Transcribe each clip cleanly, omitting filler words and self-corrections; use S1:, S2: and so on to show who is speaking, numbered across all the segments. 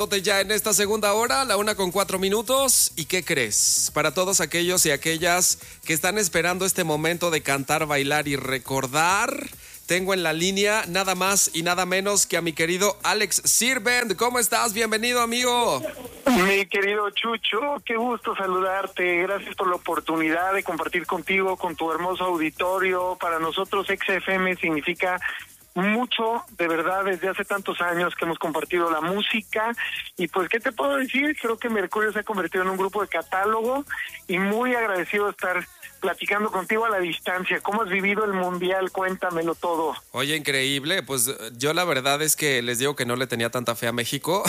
S1: Ya en esta segunda hora, la 1:04. ¿Y qué crees? Para todos aquellos y aquellas que están esperando este momento de cantar, bailar y recordar, tengo en la línea nada más y nada menos que a mi querido Alex Sirvent. ¿Cómo estás? Bienvenido, amigo.
S2: Mi querido Chucho, qué gusto saludarte. Gracias por la oportunidad de compartir contigo, con tu hermoso auditorio. Para nosotros XFM significa mucho, de verdad, desde hace tantos años que hemos compartido la música. Y pues, ¿qué te puedo decir? Creo que Mercurio se ha convertido en un grupo de catálogo y muy agradecido de estar platicando contigo a la distancia. ¿Cómo has vivido el Mundial? Cuéntamelo todo.
S1: Oye, increíble. Pues yo la verdad es que les digo que no le tenía tanta fe a México.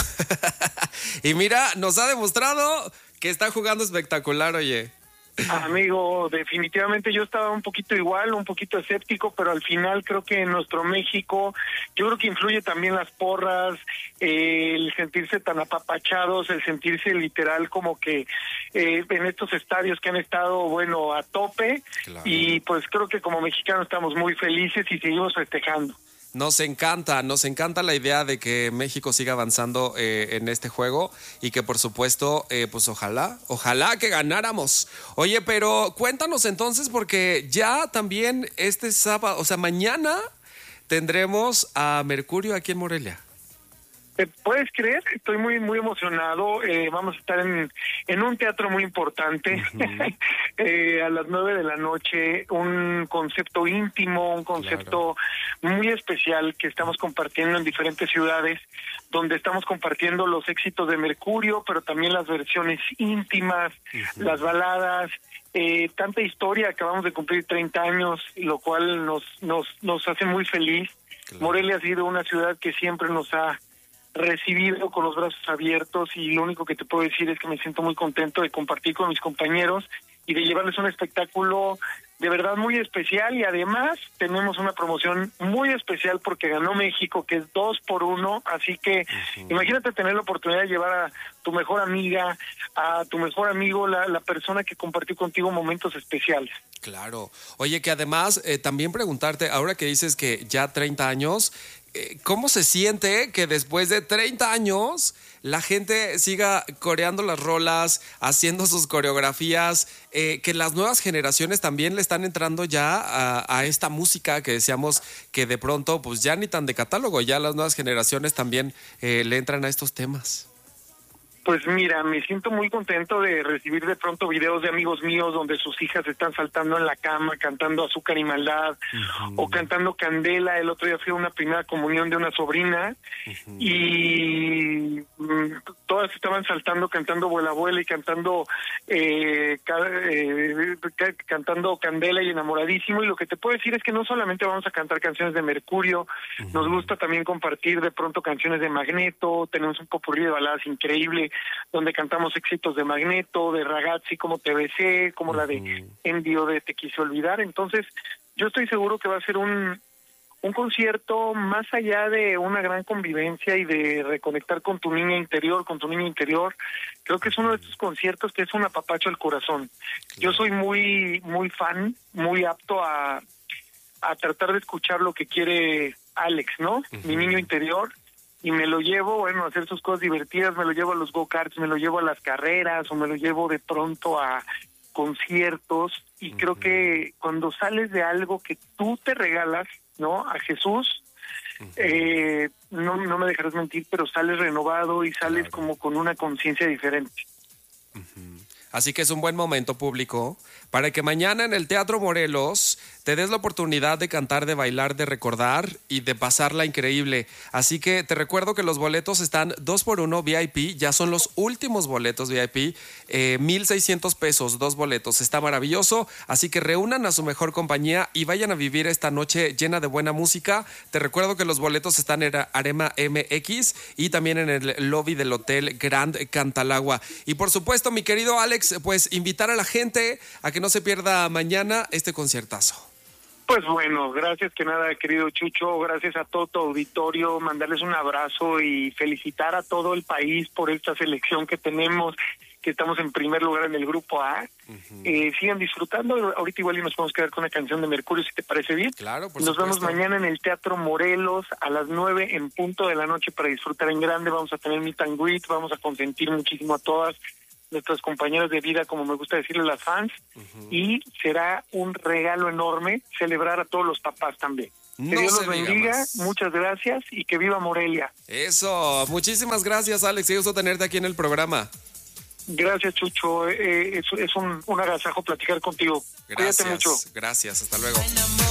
S1: Y mira, nos ha demostrado que está jugando espectacular, oye.
S2: Amigo, definitivamente yo estaba un poquito igual, un poquito escéptico, pero al final creo que en nuestro México, yo creo que influye también las porras, el sentirse tan apapachados, el sentirse literal como que en estos estadios que han estado, bueno, a tope. Claro. Y pues creo que como mexicanos estamos muy felices y seguimos festejando.
S1: Nos encanta la idea de que México siga avanzando en este juego y que por supuesto, pues ojalá que ganáramos. Oye, pero cuéntanos entonces, porque ya también este sábado, o sea, mañana tendremos a Mercurio aquí en Morelia.
S2: ¿Puedes creer? Estoy muy emocionado. Vamos a estar en un teatro muy importante. A las 9 p.m, un concepto íntimo, un concepto muy especial que estamos compartiendo en diferentes ciudades, donde estamos compartiendo los éxitos de Mercurio, pero también las versiones íntimas, las baladas. Tanta historia, acabamos de cumplir 30 años, lo cual nos hace muy feliz. Morelia ha sido una ciudad que siempre nos ha recibido con los brazos abiertos, y lo único que te puedo decir es que me siento muy contento de compartir con mis compañeros y de llevarles un espectáculo de verdad muy especial. Y además tenemos una promoción muy especial porque ganó México, que es 2x1, así que imagínate tener la oportunidad de llevar a tu mejor amiga, a tu mejor amigo, la persona que compartió contigo momentos especiales.
S1: Claro. Oye, que además también preguntarte, ahora que dices que ya 30 años, ¿cómo se siente que después de 30 años la gente siga coreando las rolas, haciendo sus coreografías, que las nuevas generaciones también le están entrando ya a esta música que decíamos que de pronto pues ya ni tan de catálogo, ya las nuevas generaciones también le entran a estos temas?
S2: Pues mira, me siento muy contento de recibir de pronto videos de amigos míos donde sus hijas están saltando en la cama, cantando Azúcar y Maldad, o cantando Candela. El otro día fui a una primera comunión de una sobrina, y todas estaban saltando, cantando Vuela Vuela y cantando cantando Candela y Enamoradísimo. Y lo que te puedo decir es que no solamente vamos a cantar canciones de Mercurio, nos gusta también compartir de pronto canciones de Magneto. Tenemos un popurrí de baladas increíble, donde cantamos éxitos de Magneto, de Ragazzi, como Te Besé, como la de Endio de Te Quise Olvidar. Entonces, yo estoy seguro que va a ser un concierto más allá de una gran convivencia y de reconectar con tu niña interior, con tu niño interior. Creo que es uno de estos conciertos que es un apapacho al corazón. Yo soy muy fan, muy apto a tratar de escuchar lo que quiere Alex, ¿no? Mi niño interior. Y me lo llevo, bueno, a hacer sus cosas divertidas, me lo llevo a los go-karts, me lo llevo a las carreras, o me lo llevo de pronto a conciertos. Y creo que cuando sales de algo que tú te regalas, ¿no?, a Jesús, no me dejarás mentir, pero sales renovado y sales como con una conciencia diferente.
S1: Así que es un buen momento, público, para que mañana en el Teatro Morelos te des la oportunidad de cantar, de bailar, de recordar y de pasarla increíble. Así que te recuerdo que los boletos están 2x1 VIP, ya son los últimos boletos VIP, 1,600 pesos, 2 boletos. Está maravilloso, así que reúnan a su mejor compañía y vayan a vivir esta noche llena de buena música. Te recuerdo que los boletos están en Arema MX y también en el lobby del Hotel Grand Cantalagua. Y por supuesto, mi querido Alex, pues invitar a la gente a que no se pierda mañana este conciertazo.
S2: Pues bueno, gracias que nada, querido Chucho, gracias a todo tu auditorio, mandarles un abrazo y felicitar a todo el país por esta selección que tenemos que estamos en primer lugar en el grupo A. Sigan disfrutando. Ahorita igual y nos podemos quedar con una canción de Mercurio, si te parece bien.
S1: Claro, por
S2: Nos
S1: supuesto.
S2: vemos mañana en el Teatro Morelos a las 9 en punto de la noche para disfrutar en grande. Vamos a tener meet and greet, vamos a consentir muchísimo a todas nuestras compañeras de vida, como me gusta decirle, las fans, y será un regalo enorme celebrar a todos los papás también. Que
S1: No
S2: Dios
S1: se
S2: los bendiga,
S1: diga más.
S2: muchas gracias y que viva Morelia.
S1: Eso, muchísimas gracias, Alex. Qué gusto tenerte aquí en el programa.
S2: Gracias, Chucho. Es un agasajo platicar contigo.
S1: Gracias,
S2: Cuídate mucho.
S1: gracias. Hasta luego.